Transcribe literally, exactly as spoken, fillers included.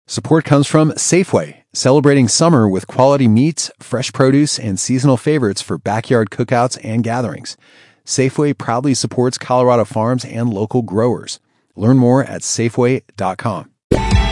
Support comes from Safeway, celebrating summer with quality meats, fresh produce, and seasonal favorites for backyard cookouts and gatherings. Safeway proudly supports Colorado farms and local growers. Learn more at Safeway dot com.